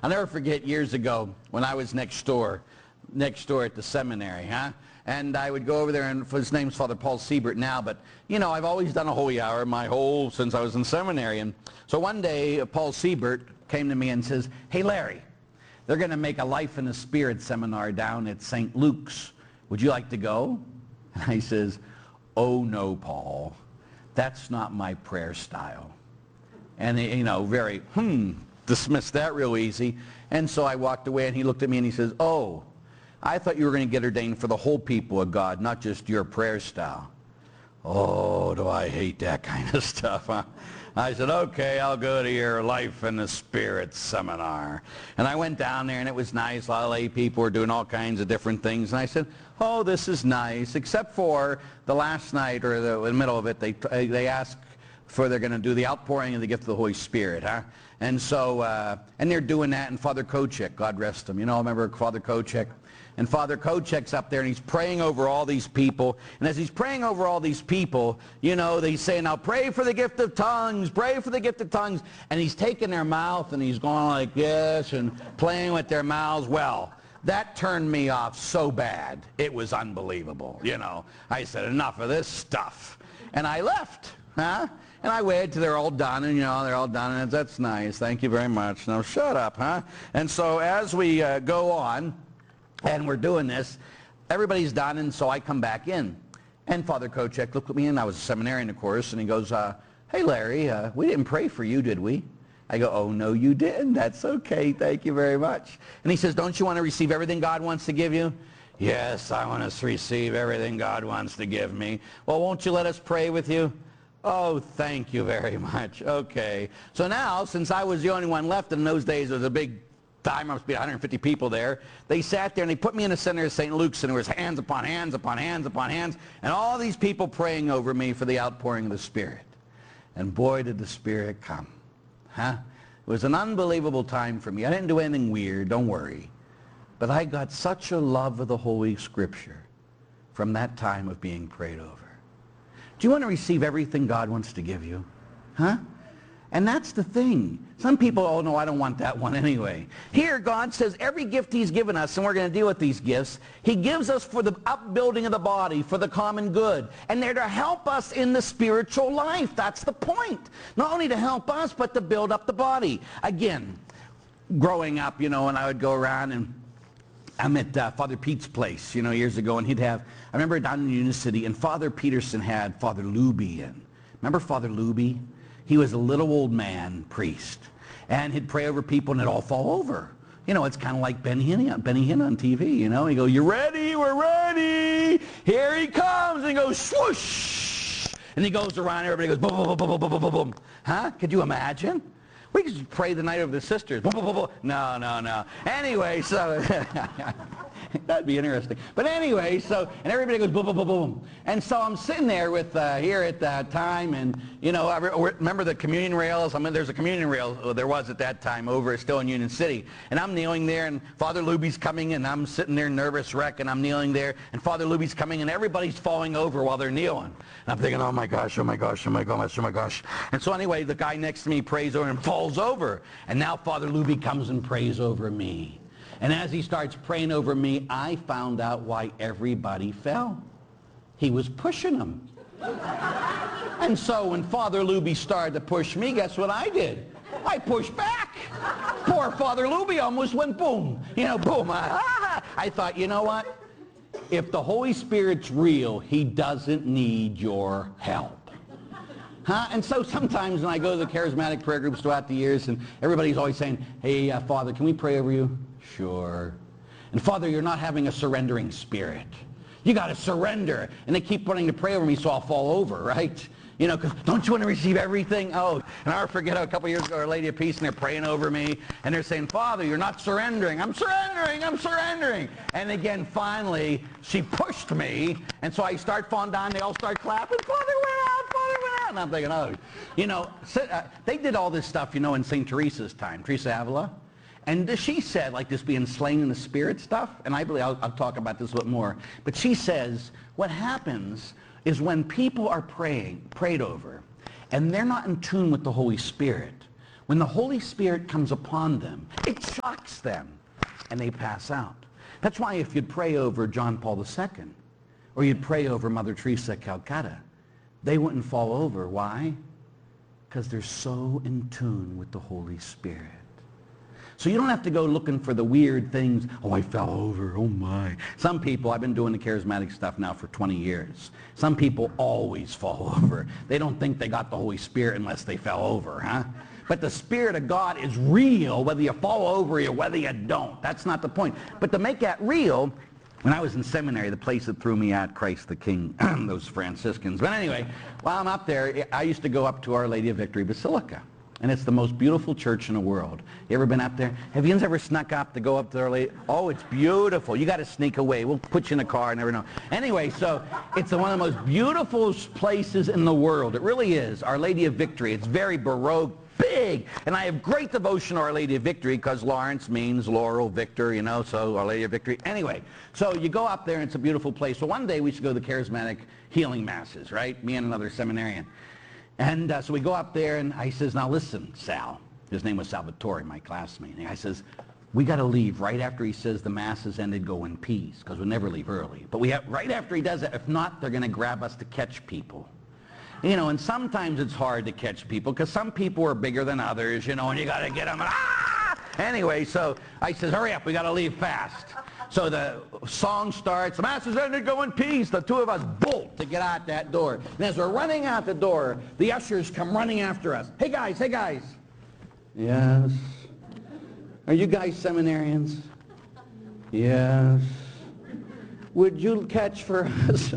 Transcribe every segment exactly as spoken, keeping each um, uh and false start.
I'll never forget years ago when I was next door, next door at the seminary, huh? And I would go over there, and his name's Father Paul Siebert now, but, you know, I've always done a holy hour my whole, since I was in seminary. And so one day, Paul Siebert came to me and says, "Hey, Larry, they're going to make a Life in the Spirit seminar down at Saint Luke's. Would you like to go?" And I says, "Oh, no, Paul. That's not my prayer style." And, he, you know, very, hmm, dismissed that real easy. And so I walked away, and he looked at me, and he says, "Oh, I thought you were going to get ordained for the whole people of God, not just your prayer style." Oh, do I hate that kind of stuff, huh? I said, "Okay, I'll go to your Life in the Spirit seminar." And I went down there, and it was nice. A lot of lay people were doing all kinds of different things. And I said, "Oh, this is nice," except for the last night, or the, in the middle of it, they, they asked for they're going to do the outpouring of the gift of the Holy Spirit, huh? And so, uh, and they're doing that, and Father Kochek, God rest him. You know, remember Father Kochek? And Father Kochek's up there, and he's praying over all these people. And as he's praying over all these people, you know, they say, "Now pray for the gift of tongues, pray for the gift of tongues." And he's taking their mouth, and he's going like this, and playing with their mouths. Well, that turned me off so bad. It was unbelievable, you know. I said, "Enough of this stuff." And I left, huh? And I waited till they're all done, and, you know, they're all done, and that's nice. Thank you very much. Now, shut up, huh? And so as we uh, go on, and we're doing this, everybody's done, and so I come back in. And Father Kochek looked at me, and I was a seminarian, of course, and he goes, uh, "Hey, Larry, uh, we didn't pray for you, did we?" I go, "Oh, no, you didn't. That's okay. Thank you very much." And he says, "Don't you want to receive everything God wants to give you?" "Yes, I want to receive everything God wants to give me." "Well, won't you let us pray with you?" "Oh, thank you very much." Okay. So now, since I was the only one left, in those days, there was a big time, must be one hundred fifty people there. They sat there, and they put me in the center of Saint Luke's, and there was hands upon hands upon hands upon hands, and all these people praying over me for the outpouring of the Spirit. And boy, did the Spirit come. Huh? It was an unbelievable time for me. I didn't do anything weird, don't worry. But I got such a love of the Holy Scripture from that time of being prayed over. Do you want to receive everything God wants to give you? Huh? And that's the thing. Some people, "Oh, no, I don't want that one anyway." Here, God says every gift he's given us, and we're going to deal with these gifts, he gives us for the upbuilding of the body, for the common good. And they're to help us in the spiritual life. That's the point. Not only to help us, but to build up the body. Again, growing up, you know, and I would go around, and I'm at uh, Father Pete's place, you know, years ago, and he'd have, I remember down in Union City, and Father Peterson had Father Luby in. Remember Father Luby? He was a little old man priest, and he'd pray over people, and it'd all fall over. You know, it's kind of like Benny Hinn, Benny Hinn on T V, you know. He goes, "You ready? We're ready. Here he comes." And he goes, swoosh. And he goes around, everybody goes, boom, boom, boom, boom, boom, boom, boom, boom. Huh? Could you imagine? We could just pray the night over the sisters. Boom, boom, boom, boom. No, no, no. Anyway, so... That'd be interesting. But anyway, so, and everybody goes boom, boom, boom, boom. And so I'm sitting there with, uh, here at that time, and, you know, I re remember the communion rails. I mean, there's a communion rail, well, there was at that time, over, still in Union City. And I'm kneeling there, and Father Luby's coming, and I'm sitting there nervous wreck, and I'm kneeling there, and Father Luby's coming, and everybody's falling over while they're kneeling. And I'm thinking, "Oh my gosh, oh my gosh, oh my gosh, oh my gosh." And so anyway, the guy next to me prays over and falls over. And now Father Luby comes and prays over me. And as he starts praying over me, I found out why everybody fell. He was pushing them. And so when Father Luby started to push me, guess what I did? I pushed back. Poor Father Luby almost went boom. You know, boom. I thought, you know what? If the Holy Spirit's real, he doesn't need your help. Huh? And so sometimes when I go to the charismatic prayer groups throughout the years, and everybody's always saying, "Hey, uh, Father, can we pray over you?" Sure. "And Father, you're not having a surrendering spirit. You got to surrender." And they keep wanting to pray over me, so I'll fall over, right? You know, 'cause don't you want to receive everything? Oh, and I'll forget a couple years ago, Our Lady of Peace, and they're praying over me, and they're saying, "Father, you're not surrendering." "I'm surrendering, I'm surrendering." And again, finally, she pushed me, and so I start falling down, they all start clapping, "Father went out, Father went out." And I'm thinking, oh, you know, they did all this stuff, you know, in Saint Teresa's time, Teresa Avila. And she said, like this being slain in the spirit stuff, and I believe, I'll, I'll talk about this a little more, but she says, what happens is when people are praying, prayed over, and they're not in tune with the Holy Spirit, When the Holy Spirit comes upon them, it shocks them, and they pass out. That's why if you'd pray over John Paul the Second, or you'd pray over Mother Teresa of Calcutta, they wouldn't fall over. Why? Because they're so in tune with the Holy Spirit. So you don't have to go looking for the weird things. Oh, I fell over. Oh, my. Some people, I've been doing the charismatic stuff now for twenty years. Some people always fall over. They don't think they got the Holy Spirit unless they fell over, huh? But the Spirit of God is real, whether you fall over or whether you don't. That's not the point. But to make that real, when I was in seminary, the place that threw me out, Christ the King, those Franciscans. But anyway, while I'm up there, I used to go up to Our Lady of Victory Basilica. And it's the most beautiful church in the world. You ever been up there? Have you ever snuck up to go up there late? Oh, it's beautiful. You got to sneak away. We'll put you in a car, never know. Anyway, so it's one of the most beautiful places in the world. It really is. Our Lady of Victory. It's very Baroque, big. And I have great devotion to Our Lady of Victory because Lawrence means Laurel, Victor, you know, so Our Lady of Victory. Anyway, so you go up there and it's a beautiful place. So one day we should go to the charismatic healing masses, right? Me and another seminarian. And uh, so we go up there, and I says, now listen, Sal. His name was Salvatore, my classmate. And I says, we got to leave right after he says the mass has ended, go in peace, because we'll never leave early. But we have, right after he does that, if not, they're going to grab us to catch people. You know, and sometimes it's hard to catch people, because some people are bigger than others, you know, and you got to get them. And, ah! Anyway, so I says, hurry up, we got to leave fast. So the song starts, the mass has ended, go in peace. The two of us bolt to get out that door. And as we're running out the door, the ushers come running after us. Hey guys, hey guys. Yes. Are you guys seminarians? Yes. Would you catch for us?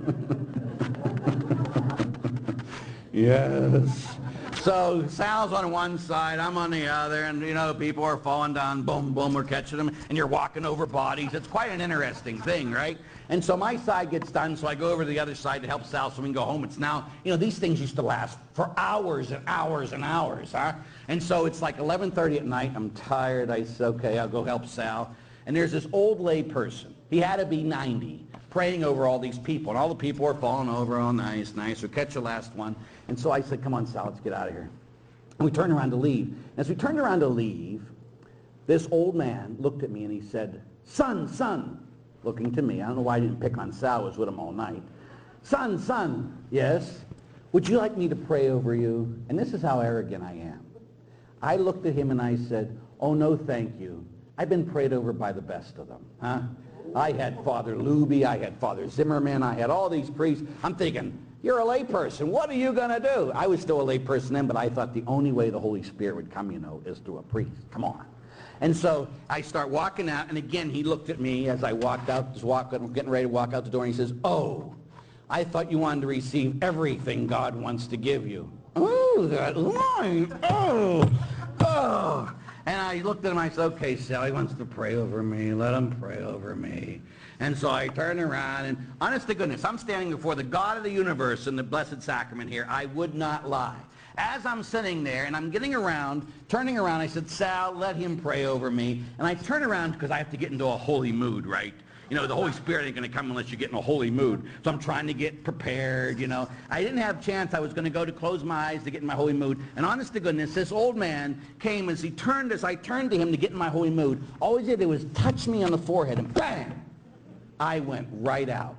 Yes. So Sal's on one side, I'm on the other, and you know, people are falling down, boom, boom, we're catching them, and you're walking over bodies. It's quite an interesting thing, right? And so my side gets done, so I go over to the other side to help Sal so we can go home. It's now, you know, these things used to last for hours and hours and hours, huh? And so it's like eleven thirty at night, I'm tired, I said, okay, I'll go help Sal. And there's this old lay person, he had to be ninety, praying over all these people, and all the people are falling over, oh, nice, nice, we'll catch the last one. And so I said, come on, Sal, let's get out of here. And we turned around to leave. As we turned around to leave, this old man looked at me and he said, son, son, looking to me. I don't know why I didn't pick on Sal, I was with him all night. Son, son, yes, would you like me to pray over you? And this is how arrogant I am. I looked at him and I said, oh, no, thank you. I've been prayed over by the best of them, huh? I had Father Luby, I had Father Zimmerman, I had all these priests. I'm thinking, you're a layperson. What are you going to do? I was still a layperson then, but I thought the only way the Holy Spirit would come, you know, is through a priest. Come on. And so I start walking out, and again, he looked at me as I walked out, just walking, getting ready to walk out the door, and he says, oh, I thought you wanted to receive everything God wants to give you. Oh, that line. Oh, oh. And I looked at him, I said, okay, Sally wants to pray over me. Let him pray over me. And so I turned around, and honest to goodness, I'm standing before the God of the universe in the Blessed Sacrament here. I would not lie. As I'm sitting there, and I'm getting around, turning around, I said, Sal, let him pray over me. And I turn around because I have to get into a holy mood, right? You know, the Holy Spirit ain't going to come unless you get in a holy mood. So I'm trying to get prepared, you know. I didn't have a chance. I was going to go to close my eyes to get in my holy mood. And honest to goodness, this old man came as he turned, as I turned to him to get in my holy mood. All he did was touch me on the forehead, and bang! I went right out.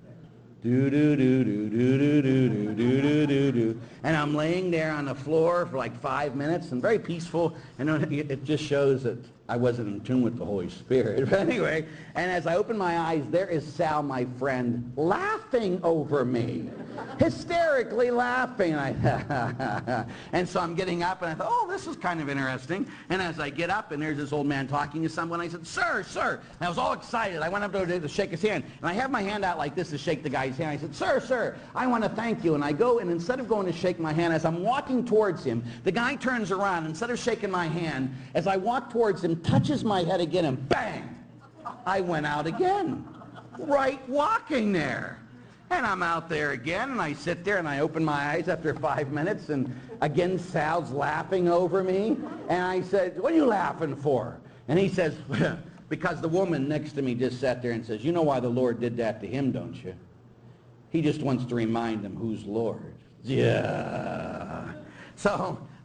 Do do do do do do do do do do do. And I'm laying there on the floor for like five minutes and very peaceful. And it just shows that I wasn't in tune with the Holy Spirit. But anyway, and as I open my eyes, there is Sal, my friend, laughing over me, hysterically laughing. I, and so I'm getting up, and I thought, oh, this is kind of interesting. And as I get up, and there's this old man talking to someone, I said, sir, sir. And I was all excited. I went up to, to shake his hand, and I have my hand out like this to shake the guy's hand. I said, sir, sir, I want to thank you. And I go, and instead of going to shake my hand, as I'm walking towards him, the guy turns around. Instead of shaking my hand, as I walk towards him, touches my head again, and bang, I went out again, right walking there. And I'm out there again, and I sit there, and I open my eyes after five minutes, and again Sal's laughing over me. And I said, what are you laughing for? And he says, because the woman next to me just sat there and says, you know why the Lord did that to him, don't you? He just wants to remind him who's Lord. Yeah. So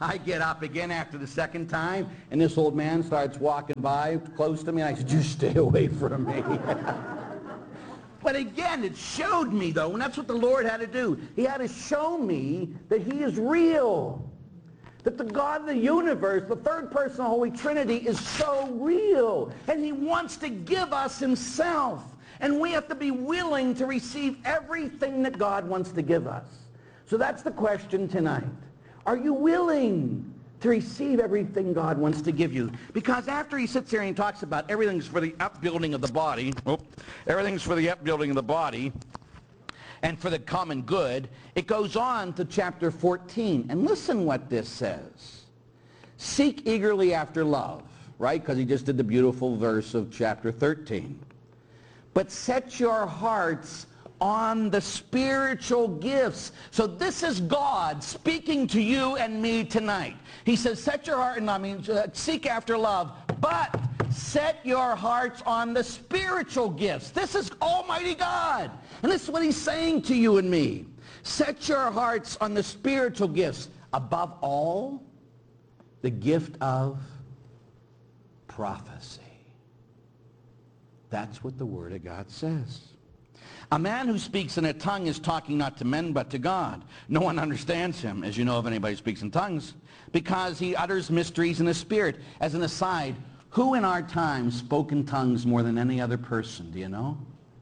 I get up again after the second time, and this old man starts walking by close to me, and I said, you stay away from me. But again, it showed me, though, and that's what the Lord had to do. He had to show me that he is real. That the God of the universe, the third person of the Holy Trinity, is so real. And he wants to give us himself. And we have to be willing to receive everything that God wants to give us. So that's the question tonight. Are you willing to receive everything God wants to give you? Because after he sits there and he talks about everything's for the upbuilding of the body, oh, everything's for the upbuilding of the body, and for the common good, it goes on to chapter fourteen. And listen what this says. Seek eagerly after love, right? Because he just did the beautiful verse of chapter thirteen. But set your hearts on the spiritual gifts. So this is God speaking to you and me tonight. He says, set your heart, and I mean, uh, seek after love, but set your hearts on the spiritual gifts. This is Almighty God. And this is what he's saying to you and me. Set your hearts on the spiritual gifts. Above all, the gift of prophecy. That's what the Word of God says. A man who speaks in a tongue is talking not to men but to God. No one understands him, as you know if anybody speaks in tongues, because he utters mysteries in the Spirit. As an aside, who in our time spoke in tongues more than any other person? Do you know?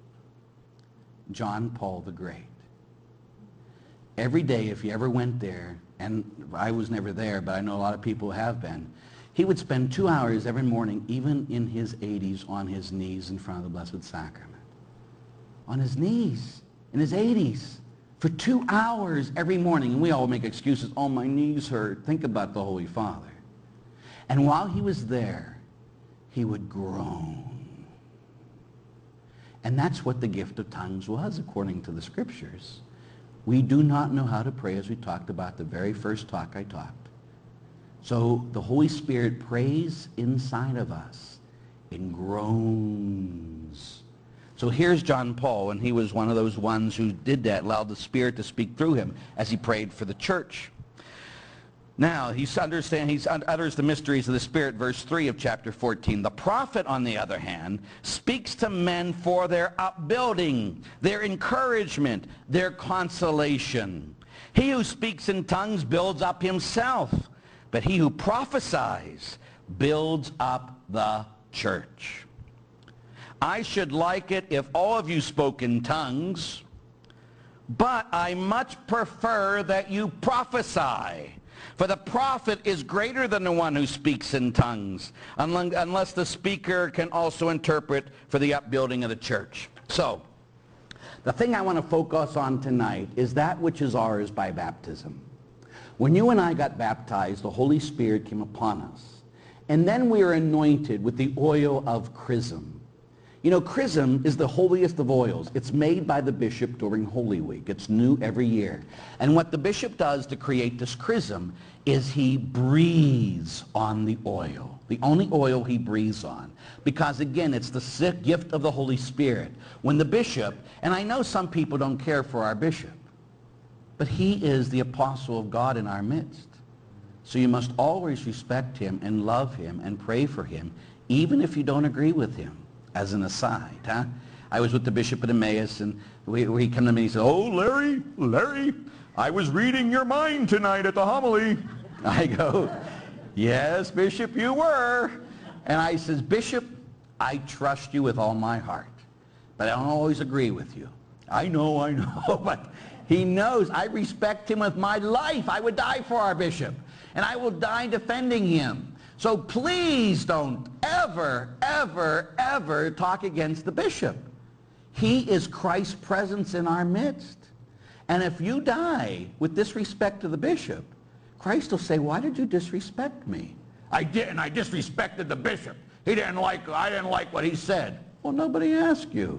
John Paul the Great. Every day, if you ever went there, and I was never there, but I know a lot of people have been, he would spend two hours every morning, even in his eighties, on his knees in front of the Blessed Sacrament. On his knees, in his eighties, for two hours every morning. And we all make excuses. Oh, my knees hurt. Think about the Holy Father. And while he was there, he would groan. And that's what the gift of tongues was, according to the Scriptures. We do not know how to pray, as we talked about the very first talk I taught. So the Holy Spirit prays inside of us in groans. So here's John Paul, and he was one of those ones who did that, allowed the Spirit to speak through him as he prayed for the church. Now, he understand, he utters the mysteries of the Spirit, verse three of chapter fourteen. The prophet, on the other hand, speaks to men for their upbuilding, their encouragement, their consolation. He who speaks in tongues builds up himself, but he who prophesies builds up the church. I should like it if all of you spoke in tongues, but I much prefer that you prophesy. For the prophet is greater than the one who speaks in tongues, unless the speaker can also interpret for the upbuilding of the church. So, the thing I want to focus on tonight is that which is ours by baptism. When you and I got baptized, the Holy Spirit came upon us. And then we are anointed with the oil of chrism. You know, chrism is the holiest of oils. It's made by the bishop during Holy Week. It's new every year. And what the bishop does to create this chrism is he breathes on the oil. The only oil he breathes on. Because again, it's the gift of the Holy Spirit. When the bishop, and I know some people don't care for our bishop, but he is the apostle of God in our midst. So you must always respect him and love him and pray for him, even if you don't agree with him. As an aside, huh? I was with the bishop at Emmaus, and we, we come to me and he said, oh, Larry, Larry, I was reading your mind tonight at the homily. I go, yes, Bishop, you were. And I says, Bishop, I trust you with all my heart, but I don't always agree with you. I know, I know, but he knows I respect him with my life. I would die for our bishop, and I will die defending him. So please don't ever, ever, ever talk against the bishop. He is Christ's presence in our midst. And if you die with disrespect to the bishop, Christ will say, why did you disrespect me? I didn't. I disrespected the bishop. He didn't like, I didn't like what he said. Well, nobody asked you.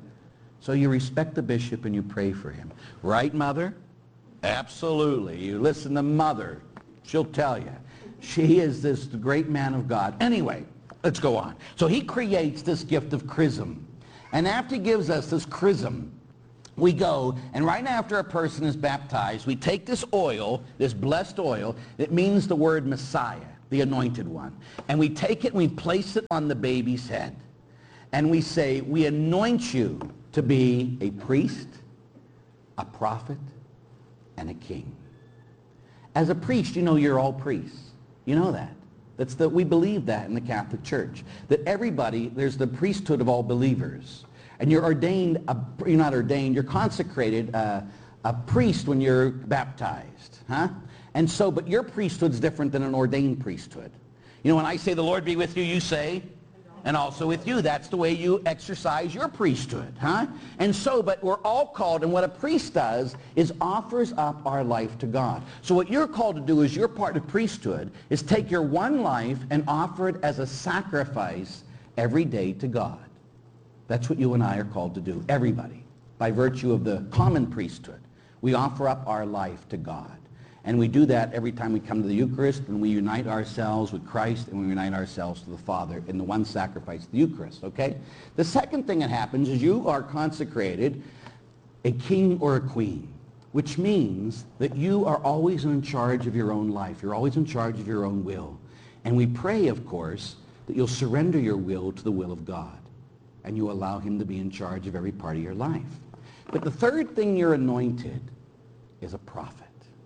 So you respect the bishop and you pray for him. Right, Mother? Absolutely. You listen to Mother. She'll tell you. She is this great man of God. Anyway, let's go on. So he creates this gift of chrism. And after he gives us this chrism, we go, and right after a person is baptized, we take this oil, this blessed oil, that means the word Messiah, the anointed one, and we take it and we place it on the baby's head. And we say, we anoint you to be a priest, a prophet, and a king. As a priest, you know you're all priests. You know that. That's the, we believe that in the Catholic Church. That everybody, there's the priesthood of all believers. And you're ordained, a, you're not ordained, you're consecrated uh, a priest when you're baptized. Huh? And so, but your priesthood's different than an ordained priesthood. You know, when I say the Lord be with you, you say, and also with you. That's the way you exercise your priesthood. Huh? And so, but we're all called, and what a priest does is offers up our life to God. So what you're called to do is your part of priesthood is take your one life and offer it as a sacrifice every day to God. That's what you and I are called to do, everybody, by virtue of the common priesthood. We offer up our life to God. And we do that every time we come to the Eucharist, when we unite ourselves with Christ and we unite ourselves to the Father in the one sacrifice, the Eucharist, okay? The second thing that happens is you are consecrated a king or a queen, which means that you are always in charge of your own life. You're always in charge of your own will. And we pray, of course, that you'll surrender your will to the will of God, and you allow him to be in charge of every part of your life. But the third thing you're anointed is a prophet.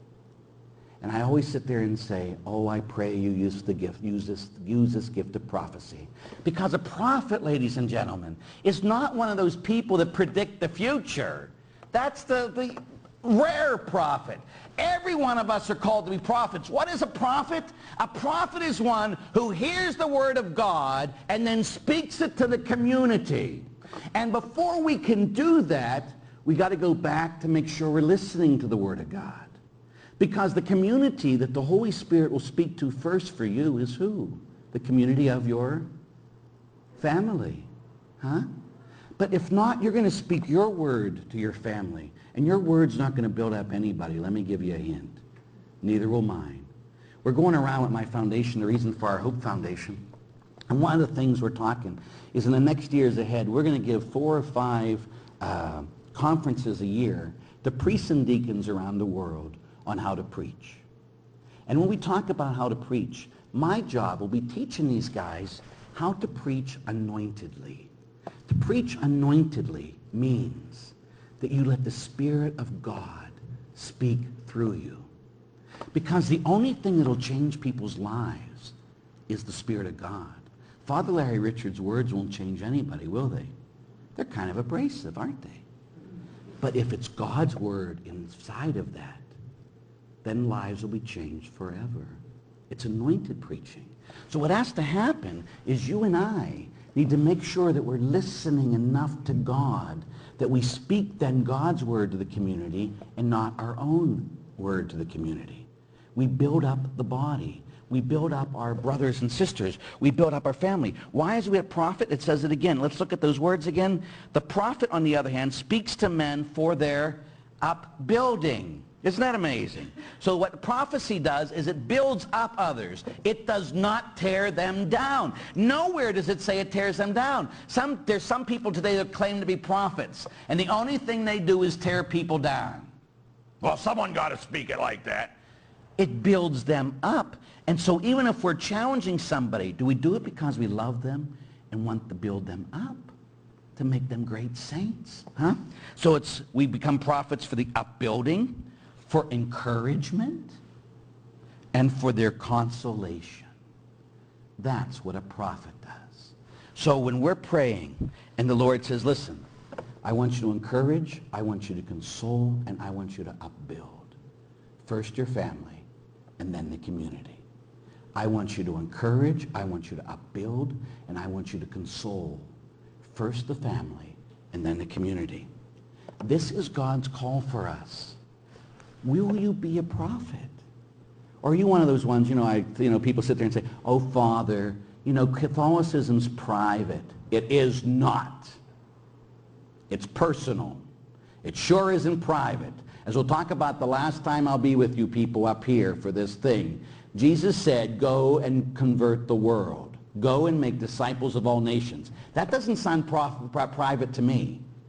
And I always sit there and say, oh, I pray you use the gift, use this, use this gift of prophecy. Because a prophet, ladies and gentlemen, is not one of those people that predict the future. That's the, the rare prophet. Every one of us are called to be prophets. What is a prophet? A prophet is one who hears the word of God and then speaks it to the community. And before we can do that, we got to go back to make sure we're listening to the word of God. Because the community that the Holy Spirit will speak to first for you is who? The community of your family. Huh? But if not, you're going to speak your word to your family. And your word's not going to build up anybody. Let me give you a hint. Neither will mine. We're going around with my foundation, the reason for our Hope Foundation. And one of the things we're talking is in the next years ahead, we're going to give four or five uh, conferences a year to priests and deacons around the world on how to preach. And when we talk about how to preach, my job will be teaching these guys how to preach anointedly. To preach anointedly means that you let the Spirit of God speak through you. Because the only thing that will change people's lives is the Spirit of God. Father Larry Richards' words won't change anybody, will they? They're kind of abrasive, aren't they? But if it's God's word inside of that, then lives will be changed forever. It's anointed preaching. So what has to happen is you and I need to make sure that we're listening enough to God that we speak then God's word to the community and not our own word to the community. We build up the body. We build up our brothers and sisters. We build up our family. Why is we a prophet? It says it again. Let's look at those words again. The prophet, on the other hand, speaks to men for their upbuilding. Isn't that amazing? So what prophecy does is it builds up others. It does not tear them down. Nowhere does it say it tears them down. Some, there's some people today that claim to be prophets, and the only thing they do is tear people down. Well, someone got to speak it like that. It builds them up. And so even if we're challenging somebody, do we do it because we love them and want to build them up, to make them great saints? Huh? So it's, we become prophets for the upbuilding, for encouragement, and for their consolation. That's what a prophet does. So when we're praying and the Lord says, listen, I want you to encourage, I want you to console, and I want you to upbuild. First your family, and then the community. I want you to encourage, I want you to upbuild, and I want you to console. First the family, and then the community. This is God's call for us. Will you be a prophet? Or are you one of those ones, you know, I, you know, people sit there and say, oh, Father, you know, Catholicism's private. It is not. It's personal. It sure isn't private. As we'll talk about the last time I'll be with you people up here for this thing, Jesus said, go and convert the world. Go and make disciples of all nations. That doesn't sound prof- private to me.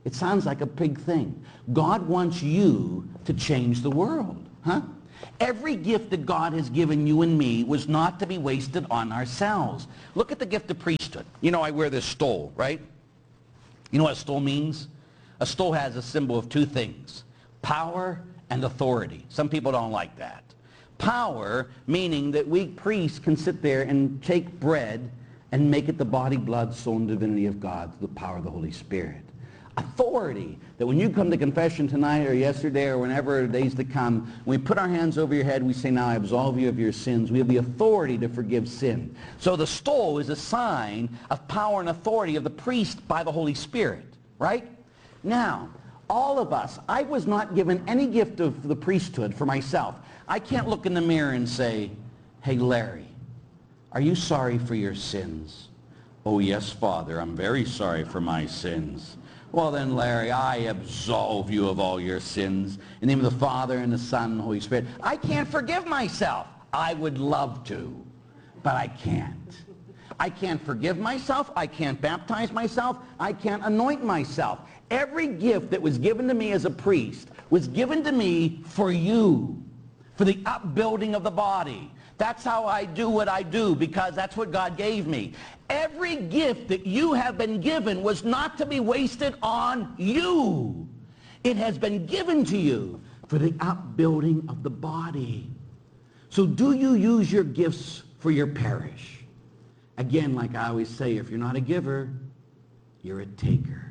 It sounds like a big thing. God wants you to change the world, huh? Every gift that God has given you and me was not to be wasted on ourselves. Look at the gift of priesthood. You know, I wear this stole, right? You know what a stole means? A stole has a symbol of two things, power and authority. Some people don't like that. Power, meaning that we priests can sit there and take bread and make it the body, blood, soul, and divinity of God through the power of the Holy Spirit. Authority, that when you come to confession tonight or yesterday or whenever days to come, when we put our hands over your head, we say, now I absolve you of your sins. We have the authority to forgive sin. So the stole is a sign of power and authority of the priest by the Holy Spirit, right? Now, all of us, I was not given any gift of the priesthood for myself. I can't look in the mirror and say, hey, Larry, are you sorry for your sins? Oh, yes, Father, I'm very sorry for my sins. Well then, Larry, I absolve you of all your sins. In the name of the Father, and the Son, and the Holy Spirit. I can't forgive myself. I would love to, but I can't. I can't forgive myself. I can't baptize myself. I can't anoint myself. Every gift that was given to me as a priest was given to me for you, for the upbuilding of the body. That's how I do what I do, because that's what God gave me. Every gift that you have been given was not to be wasted on you. It has been given to you for the upbuilding of the body. So do you use your gifts for your parish? Again, like I always say, if you're not a giver, you're a taker.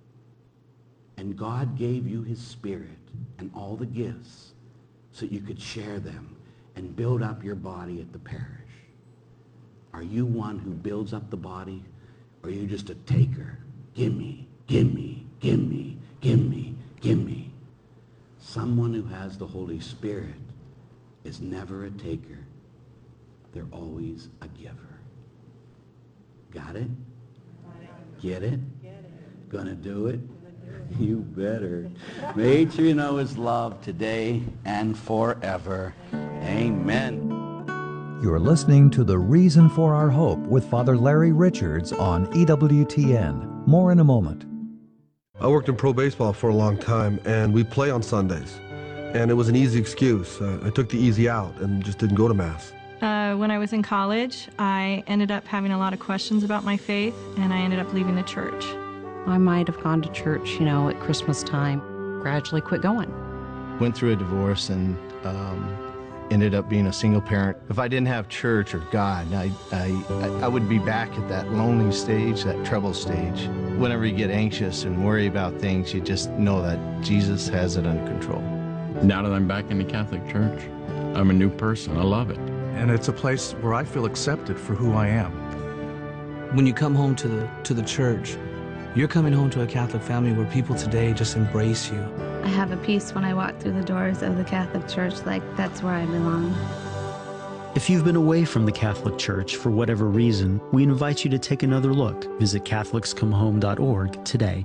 And God gave you his Spirit and all the gifts so that you could share them and build up your body at the parish. Are you one who builds up the body, or are you just a taker? Gimme, gimme, gimme, gimme, gimme. Someone who has the Holy Spirit is never a taker. They're always a giver. Got it? Get it? Gonna do it? You better. Make sure you know his love today and forever. Amen. You're listening to The Reason for Our Hope with Father Larry Richards on E W T N. More in a moment. I worked in pro baseball for a long time, and we play on Sundays. And it was an easy excuse. Uh, I took the easy out and just didn't go to Mass. Uh, when I was in college, I ended up having a lot of questions about my faith, and I ended up leaving the church. I might have gone to church, you know, at Christmas time, gradually quit going. Went through a divorce and um, ended up being a single parent. If I didn't have church or God, I, I, I would be back at that lonely stage, that trouble stage. Whenever you get anxious and worry about things, you just know that Jesus has it under control. Now that I'm back in the Catholic Church, I'm a new person. I love it. And it's a place where I feel accepted for who I am. When you come home to the, to the church, you're coming home to a Catholic family where people today just embrace you. I have a peace when I walk through the doors of the Catholic Church, like that's where I belong. If you've been away from the Catholic Church for whatever reason, we invite you to take another look. Visit Catholics Come Home dot org today.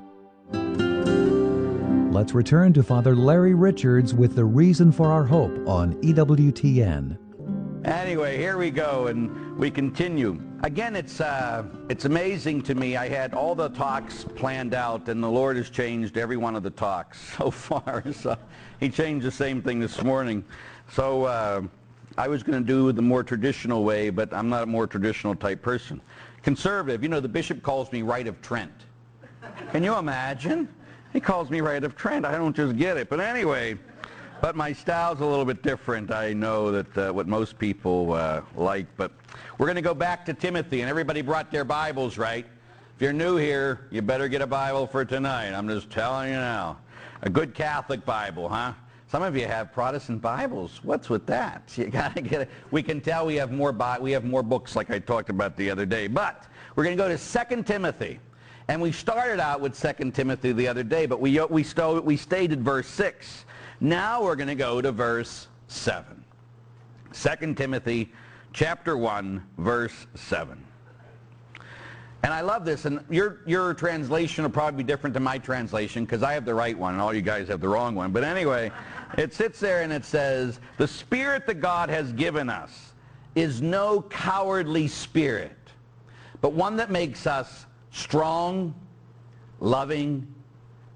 Let's return to Father Larry Richards with The Reason for Our Hope on E W T N. Anyway, here we go, and we continue. Again, it's uh, it's amazing to me. I had all the talks planned out, and the Lord has changed every one of the talks so far. So he changed the same thing this morning. So uh, I was going to do the more traditional way, but I'm not a more traditional type person. Conservative. You know, the bishop calls me Right of Trent. Can you imagine? He calls me Right of Trent. I don't just get it. But anyway... But my style's a little bit different. I know that uh, what most people uh, like. But we're going to go back to Timothy, and everybody brought their Bibles, right? If you're new here, you better get a Bible for tonight. I'm just telling you now. A good Catholic Bible, huh? Some of you have Protestant Bibles. What's with that? You got to get it. We can tell we have more Bi- we have more books like I talked about the other day. But we're going to go to Second Timothy. And we started out with Second Timothy the other day, but we, we, sto- we stayed at verse six. Now we're going to go to verse seven. Second Timothy chapter one, verse seven. And I love this, and your, your translation will probably be different than my translation, because I have the right one, and all you guys have the wrong one. But anyway, it sits there and it says, the Spirit that God has given us is no cowardly spirit, but one that makes us strong, loving,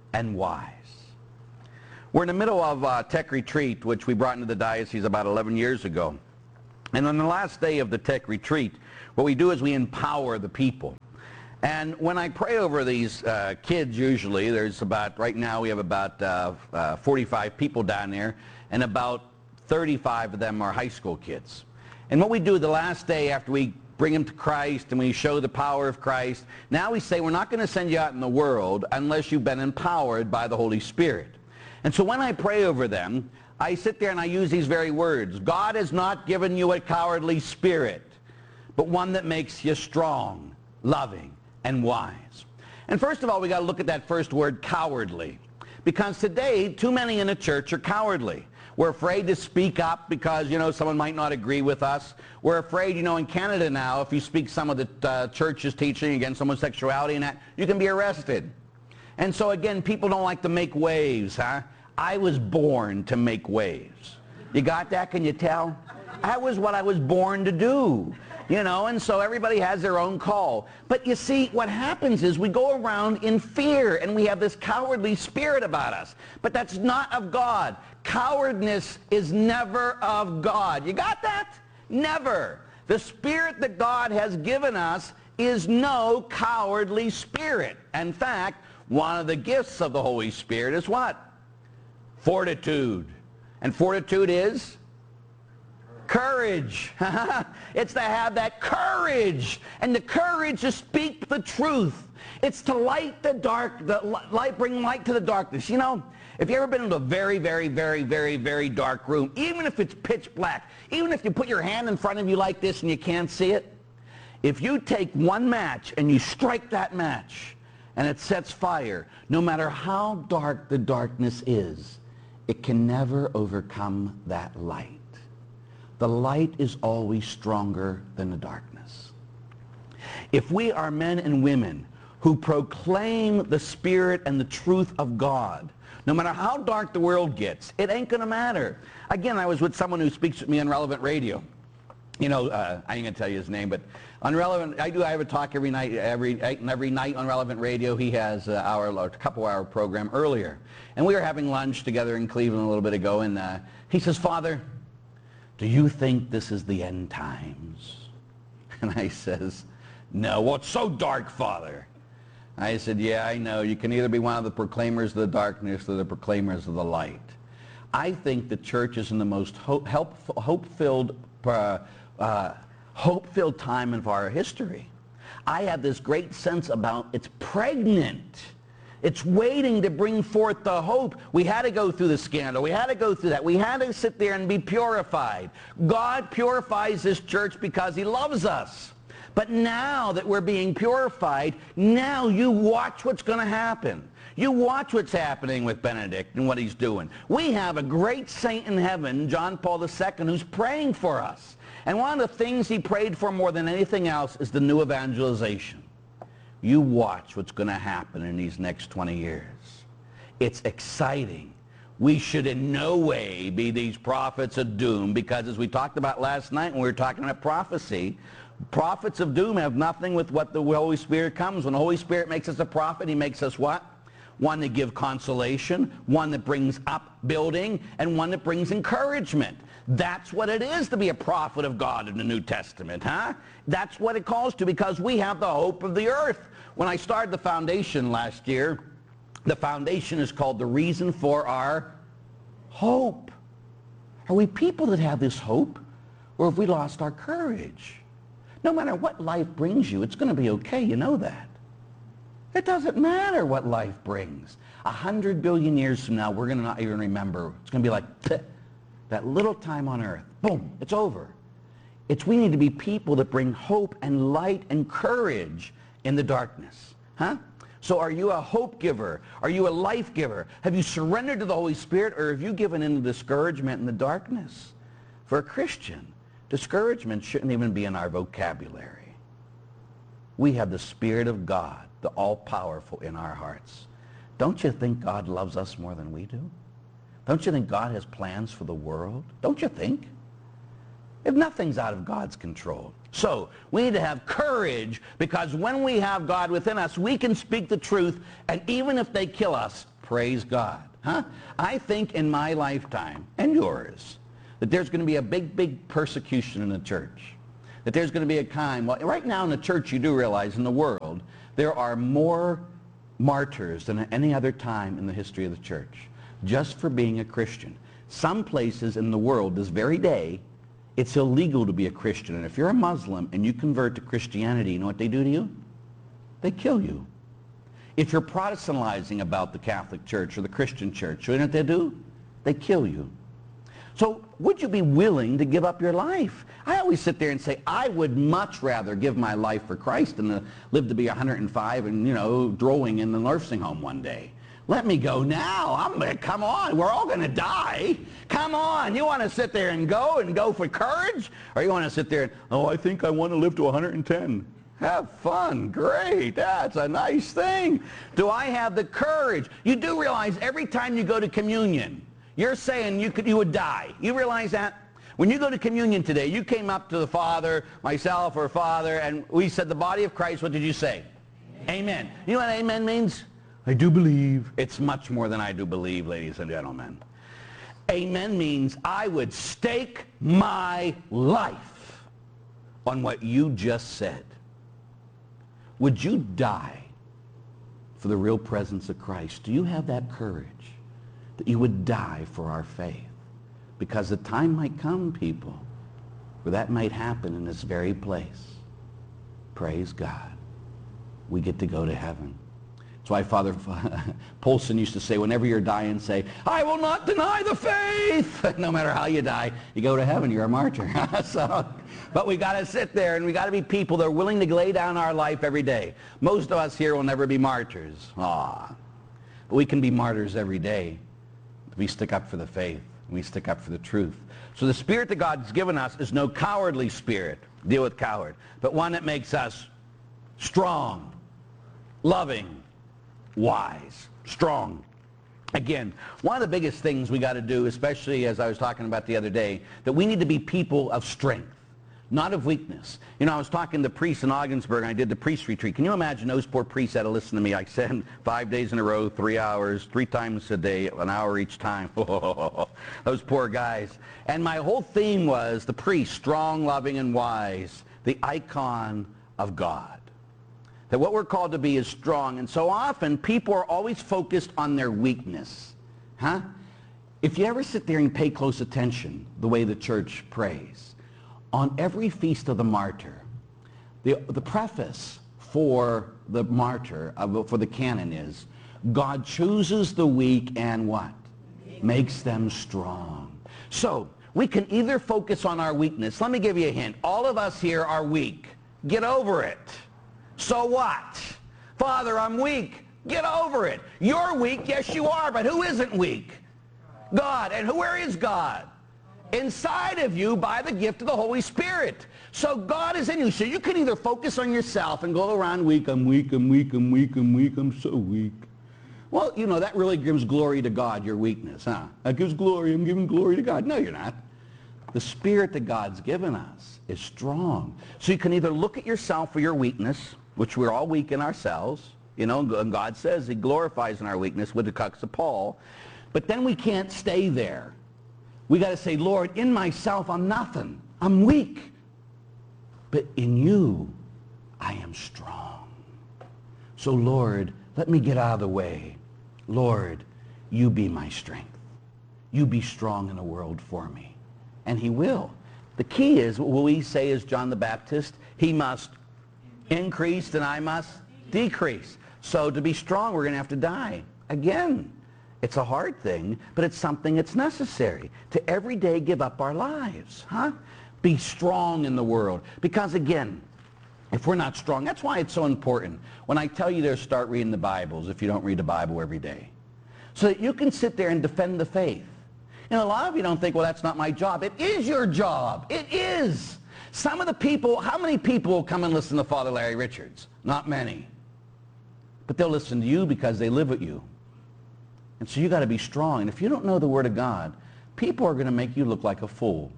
and wise. We're in the middle of a tech retreat, which we brought into the diocese about eleven years ago. And on the last day of the tech retreat, what we do is we empower the people. And when I pray over these uh, kids, usually, there's about, right now we have about uh, uh, forty-five people down there, and about thirty-five of them are high school kids. And what we do the last day after we bring them to Christ and we show the power of Christ, now we say we're not going to send you out in the world unless you've been empowered by the Holy Spirit. And so when I pray over them, I sit there and I use these very words. God has not given you a cowardly spirit, but one that makes you strong, loving, and wise. And first of all, we got to look at that first word, cowardly. Because today, too many in the church are cowardly. We're afraid to speak up because, you know, someone might not agree with us. We're afraid, you know, in Canada now, if you speak some of the uh, church's teaching against homosexuality and that, you can be arrested. And so again, people don't like to make waves, huh? I was born to make waves. You got that? Can you tell? That was what I was born to do. You know, and so everybody has their own call. But you see, what happens is we go around in fear and we have this cowardly spirit about us. But that's not of God. Cowardness is never of God. You got that? Never. The spirit that God has given us is no cowardly spirit. In fact, one of the gifts of the Holy Spirit is what? Fortitude. And fortitude is? Courage. It's to have that courage, and the courage to speak the truth. It's to light the dark, the light, bring light to the darkness. You know, if you've ever been in a very, very, very, very, very dark room, even if it's pitch black, even if you put your hand in front of you like this and you can't see it, if you take one match and you strike that match and it sets fire, no matter how dark the darkness is, it can never overcome that light. The light is always stronger than the darkness. If we are men and women who proclaim the Spirit and the truth of God, no matter how dark the world gets, it ain't going to matter. Again, I was with someone who speaks with me on Relevant Radio. You know, uh, I ain't going to tell you his name, but on Relevant, I do, I have a talk every night, every, every night on Relevant Radio. He has an hour, a couple hour program earlier. And we were having lunch together in Cleveland a little bit ago, and uh, he says, Father, do you think this is the end times? And I says, no. Well, it's so dark, Father. I said, yeah, I know. You can either be one of the proclaimers of the darkness or the proclaimers of the light. I think the church is in the most hope, hope-filled, uh, uh, hope-filled time of our history. I have this great sense about it's pregnant. It's waiting to bring forth the hope. We had to go through the scandal. We had to go through that. We had to sit there and be purified. God purifies this church because he loves us. But now that we're being purified, now you watch what's going to happen. You watch what's happening with Benedict and what he's doing. We have a great saint in heaven, John Paul the Second, who's praying for us. And one of the things he prayed for more than anything else is the new evangelization. You watch what's going to happen in these next twenty years. It's exciting. We should in no way be these prophets of doom, because as we talked about last night when we were talking about prophecy, prophets of doom have nothing with what the Holy Spirit comes. When the Holy Spirit makes us a prophet, he makes us what? One that gives consolation, one that brings upbuilding, and one that brings encouragement. That's what it is to be a prophet of God in the New Testament, huh? That's what it calls to, because we have the hope of the earth. When I started the foundation last year, the foundation is called The Reason for Our Hope. Are we people that have this hope, or have we lost our courage? No matter what life brings you, it's going to be okay, you know that. It doesn't matter what life brings. A hundred billion years from now, we're going to not even remember. It's going to be like that little time on earth. Boom, it's over. It's we need to be people that bring hope and light and courage in the darkness. Huh? So are you a hope giver? Are you a life giver? Have you surrendered to the Holy Spirit, or have you given in to discouragement in the darkness? For a Christian, discouragement shouldn't even be in our vocabulary. We have the Spirit of God, the all-powerful, in our hearts. Don't you think God loves us more than we do? Don't you think God has plans for the world? Don't you think? If nothing's out of God's control. So we need to have courage, because when we have God within us, we can speak the truth, and even if they kill us, Praise God. Huh? I think in my lifetime, and yours, that there's going to be a big, big persecution in the church. That there's going to be a time, well, right now in the church you do realize in the world, there are more martyrs than at any other time in the history of the church, just for being a Christian. Some places in the world this very day, it's illegal to be a Christian. And if you're a Muslim and you convert to Christianity, you know what they do to you? They kill you. If you're Protestantizing about the Catholic Church or the Christian Church, you know what they do? They kill you. So would you be willing to give up your life? I always sit there and say, I would much rather give my life for Christ than to live to be one hundred and five and, you know, drooling in the nursing home one day. Let me go now. I'm gonna, come on, we're all going to die. Come on, you want to sit there and go and go for courage? Or you want to sit there and, oh, I think I want to live to one hundred and ten. Have fun. Great. That's a nice thing. Do I have the courage? You do realize every time you go to communion, you're saying you could, you would die. You realize that? When you go to communion today, you came up to the Father, myself or Father, and we said the body of Christ. What did you say? Amen. Amen. You know what amen means? I do believe. It's much more than I do believe, ladies and gentlemen. Amen means I would stake my life on what you just said. Would you die for the real presence of Christ? Do you have that courage that you would die for our faith? Because the time might come, people, where that might happen in this very place. Praise God. We get to go to heaven. That's why Father Polson used to say, whenever you're dying, say, I will not deny the faith. No matter how you die, you go to heaven, you're a martyr. So, but we got to sit there and we got to be people that are willing to lay down our life every day. Most of us here will never be martyrs. Ah, but we can be martyrs every day. We stick up for the faith. We stick up for the truth. So the spirit that God's given us is no cowardly spirit. Deal with coward. But one that makes us strong, loving, wise, strong. Again, one of the biggest things we got to do, especially as I was talking about the other day, that we need to be people of strength, not of weakness. You know, I was talking to priests in Ogdensburg, and I did the priest retreat. Can you imagine those poor priests had to listen to me? I said five days in a row, three hours, three times a day, an hour each time. Those poor guys. And my whole theme was the priest, strong, loving, and wise, the icon of God. That what we're called to be is strong. And so often, people are always focused on their weakness. Huh? If you ever sit there and pay close attention, the way the church prays, on every feast of the martyr, the, the preface for the martyr, uh, for the canon is, God chooses the weak and what? Makes them strong. So, we can either focus on our weakness. Let me give you a hint. All of us here are weak. Get over it. So what? Father, I'm weak. Get over it. You're weak. Yes, you are. But who isn't weak? God. And where is God? Inside of you by the gift of the Holy Spirit. So God is in you. So you can either focus on yourself and go around weak. I'm weak, I'm weak, I'm weak, I'm weak, I'm so weak. Well, you know, that really gives glory to God, your weakness, huh? That gives glory. I'm giving glory to God. No, you're not. The Spirit that God's given us is strong. So you can either look at yourself for your weakness, which we're all weak in ourselves, you know, and God says he glorifies in our weakness with the crux of Paul. But then we can't stay there. We got to say, Lord, in myself I'm nothing. I'm weak. But in you, I am strong. So Lord, let me get out of the way. Lord, you be my strength. You be strong in the world for me. And he will. The key is, what we say as John the Baptist, he must increase and I must decrease. So to be strong, we're going to have to die. Again, it's a hard thing, but it's something that's necessary. To every day give up our lives. Huh? Be strong in the world. Because again, if we're not strong, that's why it's so important. When I tell you to start reading the Bibles, if you don't read the Bible every day, so that you can sit there and defend the faith. You know, a lot of you don't think, well, that's not my job. It is your job. It is. Some of the people, how many people will come and listen to Father Larry Richards? Not many. But they'll listen to you because they live with you. And so you got to be strong. And if you don't know the Word of God, people are going to make you look like a fool.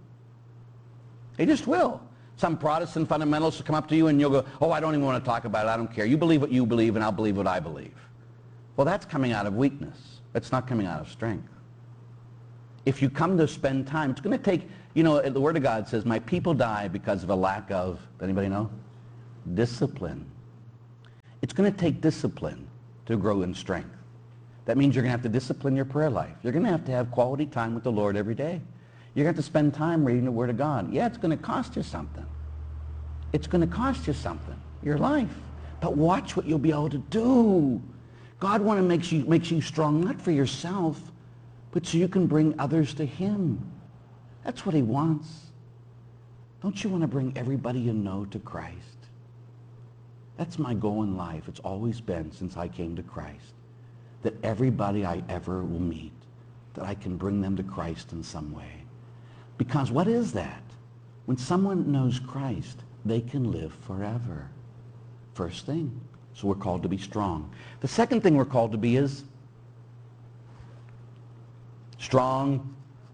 They just will. Some Protestant fundamentalists will come up to you and you'll go, oh, I don't even want to talk about it. I don't care. You believe what you believe and I'll believe what I believe. Well, that's coming out of weakness. That's not coming out of strength. If you come to spend time, it's going to take, you know, the Word of God says, my people die because of a lack of, anybody know? Discipline. It's going to take discipline to grow in strength. That means you're going to have to discipline your prayer life. You're going to have to have quality time with the Lord every day. You're going to have to spend time reading the Word of God. Yeah, it's going to cost you something. It's going to cost you something, your life. But watch what you'll be able to do. God wants to make you, makes you strong, not for yourself, but so you can bring others to Him. That's what He wants. Don't you want to bring everybody you know to Christ? That's my goal in life. It's always been since I came to Christ, that everybody I ever will meet, that I can bring them to Christ in some way. Because what is that? When someone knows Christ, they can live forever. First thing. So we're called to be strong. The second thing we're called to be is strong,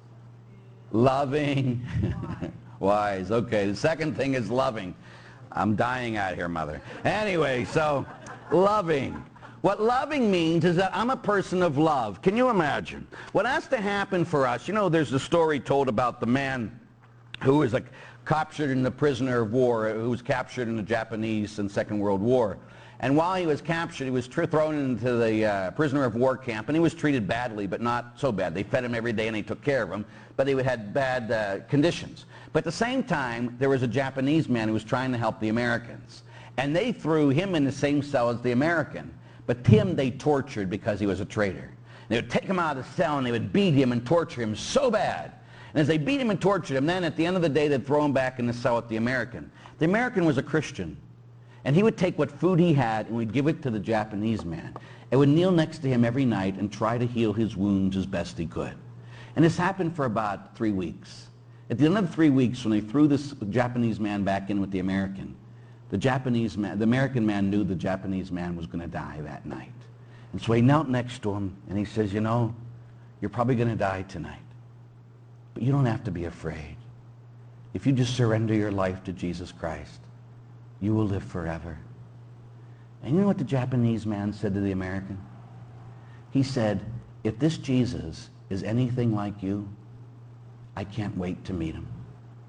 loving, wise. Okay, the second thing is loving. I'm dying out here, Mother. Anyway, so loving. What loving means is that I'm a person of love. Can you imagine? What has to happen for us, you know, there's a story told about the man who was like captured in the prisoner of war, who was captured in the Japanese and Second World War. And while he was captured, he was thrown into the uh, prisoner of war camp, and he was treated badly, but not so bad. They fed him every day and they took care of him, but he had bad uh, conditions. But at the same time, there was a Japanese man who was trying to help the Americans. And they threw him in the same cell as the American. But him they tortured because he was a traitor. They would take him out of the cell and they would beat him and torture him so bad. And as they beat him and tortured him, then at the end of the day, they'd throw him back in the cell with the American. The American was a Christian. And he would take what food he had and we'd give it to the Japanese man. And would kneel next to him every night and try to heal his wounds as best he could. And this happened for about three weeks. At the end of the three weeks, when they threw this Japanese man back in with the American, the Japanese man, the American man knew the Japanese man was going to die that night. And so he knelt next to him and he says, you know, you're probably going to die tonight. But you don't have to be afraid. If you just surrender your life to Jesus Christ, you will live forever. And you know what the Japanese man said to the American? He said, if this Jesus is anything like you, I can't wait to meet him.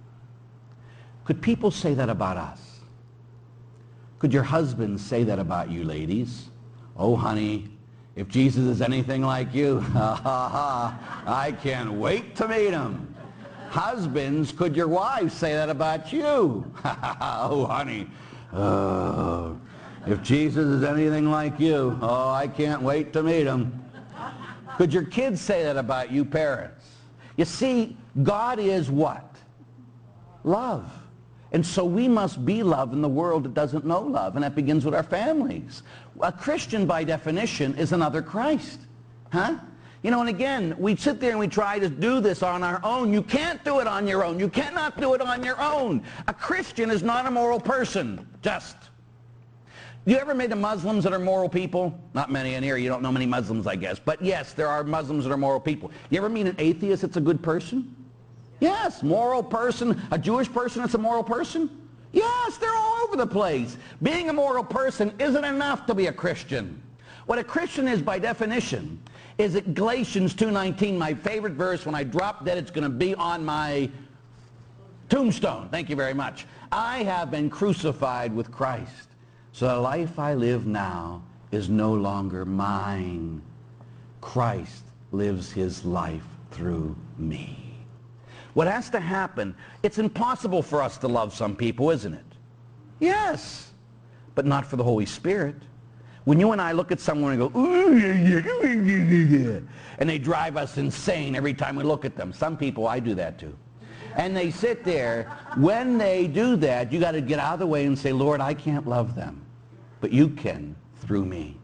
Could people say that about us? Could your husbands say that about you, ladies? Oh, honey, if Jesus is anything like you, ha ha ha, I can't wait to meet him. Husbands, could your wives say that about you? Oh, honey, oh, if Jesus is anything like you, oh, I can't wait to meet him. Could your kids say that about you, parents? You see, God is what? Love. And so we must be love in the world that doesn't know love, and that begins with our families. A Christian, by definition, is another Christ. Huh? You know, and again, we sit there and we try to do this on our own. You can't do it on your own. You cannot do it on your own. A Christian is not a moral person, just. You ever met the Muslims that are moral people? Not many in here. You don't know many Muslims, I guess. But yes, there are Muslims that are moral people. You ever meet an atheist that's a good person? Yes, moral person. A Jewish person that's a moral person? Yes, they're all over the place. Being a moral person isn't enough to be a Christian. What a Christian is by definition is that Galatians two nineteen, my favorite verse. When I drop dead, it's going to be on my tombstone. Thank you very much. I have been crucified with Christ. So the life I live now is no longer mine. Christ lives his life through me. What has to happen, it's impossible for us to love some people, isn't it? Yes, but not for the Holy Spirit. When you and I look at someone and go, ooh, yeah, yeah, yeah, yeah, and they drive us insane every time we look at them. Some people, I do that too. And they sit there. When they do that, you got to get out of the way and say, Lord, I can't love them, but you can through me.